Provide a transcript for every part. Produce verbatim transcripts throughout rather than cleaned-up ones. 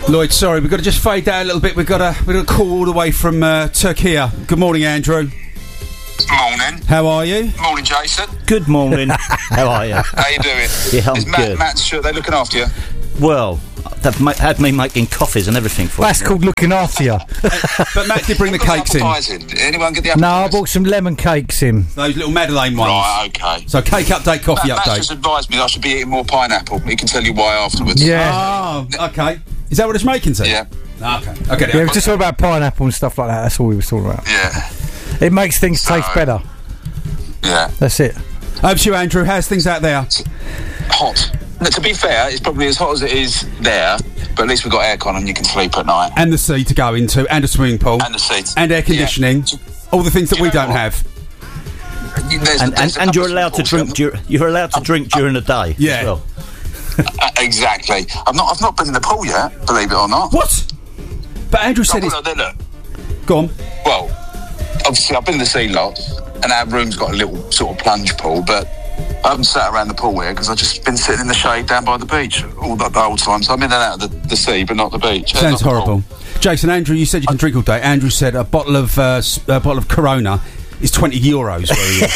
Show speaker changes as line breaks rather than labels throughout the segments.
Lloyd, sorry, we've got to just fade down a little bit. We've got a, we've got a call all the way from uh, Turkey. Good morning, Andrew.
Morning.
How are you?
Morning, Jason.
Good morning. How are you?
How you doing?
Yeah, I'm
Is Matt,
good.
Matt's sure they're looking after you?
Well, they've ma- had me making coffees and everything for
That's
you.
called looking after you.
But Matt did bring the cakes in.
Did anyone get the
No, I
appetizers?
bought some lemon cakes in.
Those little Madeleine ones.
Right, okay.
So cake update, coffee
Matt, Matt's
update.
just advised me that I should be eating more pineapple. He can tell you why afterwards.
Yeah.
Oh, okay. Is that what it's making to?
Yeah.
Okay. Okay.
Yeah, it was just all about pineapple and stuff like that. That's all we were talking about.
Yeah.
It makes things
So-
taste better.
Yeah.
That's it.
Over to you, Andrew. How's things out there?
Hot. Now, to be fair, it's probably as hot as it is there, but at least we've got aircon and you can sleep at night.
And the sea to go into, and a swimming pool,
And the seats.
and air conditioning.
Yeah.
All the things that
Do
we
you know
don't
what?
have.
There's-
And,
there's
and,
a
and
couple
you're
of
allowed to
sports
drink.
that-
Dur- you're allowed to drink during the day.
Yeah.
As well.
Uh, exactly. I've not. I've not been in the pool yet. Believe it or not.
What? But Andrew said
Oh,
it's...
well, then look.
Go on.
Well, obviously I've been in the sea lots, and our room's got a little sort of plunge pool, but I haven't sat around the pool here because I've just been sitting in the shade down by the beach all the, the whole time. So I'm in and out of the, the sea, but not the beach. Uh,
Sounds
not the pool.
horrible. Jason, Andrew, you said you can drink all day. Andrew said a bottle of uh, s- a bottle of Corona is twenty euros. Where he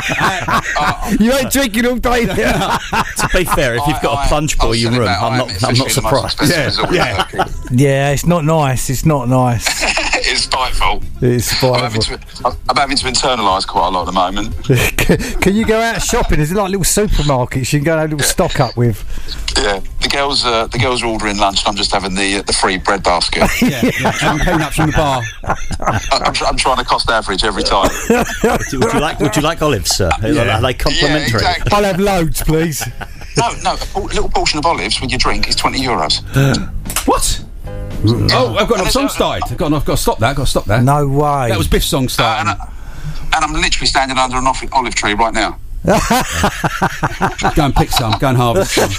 is.
You ain't drinking all day.
To be fair, if you've got
I-
a plunge
I
pool
was
in your
saying
room,
that I
I'm
am
not. I'm not
officially the most
surprised.
expensive
Yeah,
resort in Turkey.
Yeah, it's not nice. It's not nice.
It's spiteful.
It's
I'm having,
spiteful.
to, I'm having to internalise quite a lot at the moment.
Can you go out shopping? Is it like little supermarkets you can go and have a little stock up with?
Yeah, the girls, uh, the girls are ordering lunch, and I'm just having the uh, the free bread basket.
yeah, yeah. Having peanuts from the bar.
I, I'm, tr- I'm trying to cost average every time.
Would you like? Would you like olives, sir? Are they
Yeah,
complimentary?
exactly.
I'll have loads, please.
No, no, a por- little portion of olives with your drink is twenty euros.
What? Oh, I've got another song started. I've got, I've got to stop that. I've got to stop that.
No way.
That was Biff's song
Uh,
starting.
and, I, and I'm literally standing under an off- olive tree right now.
Go and pick some. Go and harvest some.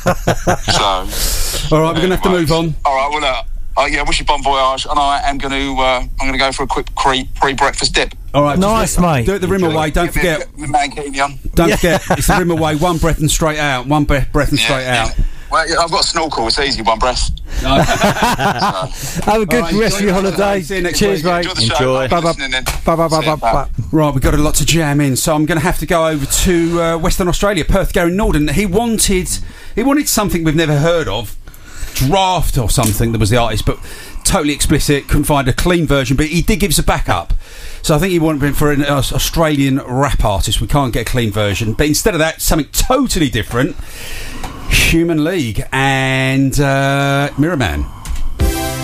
So,
All right, we're going to have to move on.
all right, well, uh, uh, yeah, wish you bon voyage, and I am going to, uh, I'm going to go for a quick pre pre breakfast dip.
All right,
Nice,
just
mate.
Do it the rim away. Don't
Give me a-
forget.
give me a mankini on.
Don't forget. It's the rim away. One breath and straight out. One breath, breath and straight
Yeah,
out.
yeah. Well, yeah, I've got a snorkel. It's easy, one breath. So,
Have a good
All right,
rest of your
enjoy your
holiday.
holiday. See you next
Cheers,
week.
mate.
enjoy the show.
Enjoy.
Thanks for
Bye-bye.
listening in.
Bye, bye, bye,
See you,
bye, bye.
Right, we've got a lot to jam in, so I'm going to have to go over to uh, Western Australia, Perth. Gary Norden. He wanted, he wanted something we've never heard of, Draft or something. That was the artist, but totally explicit. Couldn't find a clean version, but he did give us a backup. So I think he wanted for an uh, Australian rap artist. We can't get a clean version, but instead of that, something totally different. Human League and uh, Mirror Man.